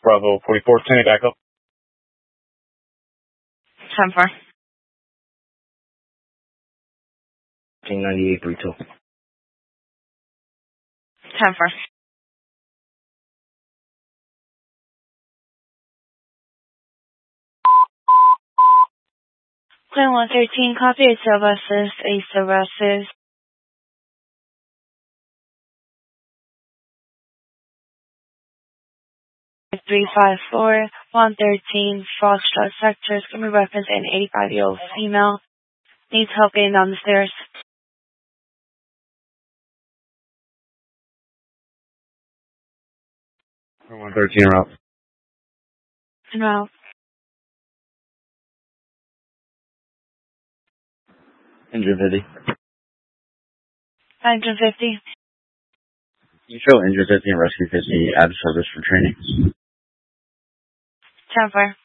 Bravo 44, 10 back up. 10-4. 98, 32. 10-4. Plane 113, copy ACL buses, ACL buses. 354, 113, Foxtrot sectors, can be referenced an 85-year-old female. Needs help getting down the stairs. 113 route. No. Injured 50. 150. You show injured 50 and rescue 50 out of service for training. 10-4.